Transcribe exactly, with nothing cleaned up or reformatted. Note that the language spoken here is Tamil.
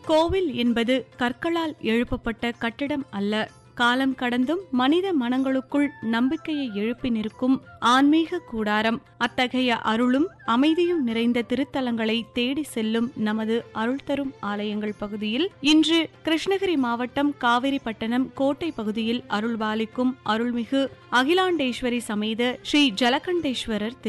கோவில் என்பது கற்களால் எழுப்பப்பட்ட கட்டிடம் அல்ல, காலம் கடந்தும் மனித மனங்களுக்குள் நம்பிக்கையை எழுப்பி நிற்கும் ஆன்மீக கூடாரம். அத்தகைய அருளும் அமைதியும் நிறைந்த திருத்தலங்களை தேடி செல்லும் நமது அருள் தரும் ஆலயங்கள் பகுதியில் இன்று கிருஷ்ணகிரி மாவட்டம் காவிரிப்பட்டணம் கோட்டை பகுதியில் அருள்பாலிக்கும் அருள்மிகு அகிலாண்டேஸ்வரி சமேத ஸ்ரீ ஜலகண்டேஸ்வரர்